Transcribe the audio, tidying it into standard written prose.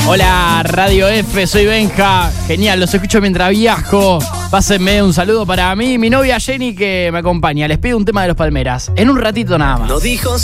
Hola, Radio F, soy Benja. Genial, los escucho mientras viajo. Pásenme un saludo para mí y mi novia Jenny que me acompaña. Les pido un tema de Los Palmeras. En un ratito nada más. No dijo